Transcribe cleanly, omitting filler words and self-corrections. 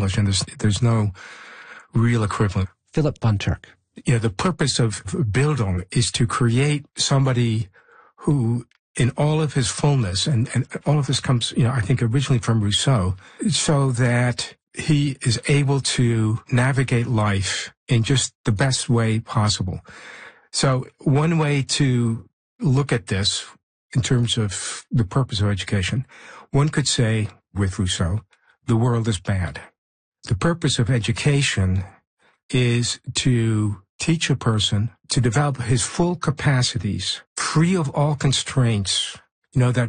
intelligent. There's no real equivalent. Philip von Turk. You know, the purpose of Bildung is to create somebody who, in all of his fullness, and all of this comes, you know, I think originally from Rousseau, so that he is able to navigate life in just the best way possible. So one way to look at this in terms of the purpose of education, one could say, with Rousseau, the world is bad. The purpose of education is to teach a person to develop his full capacities, free of all constraints, you know, that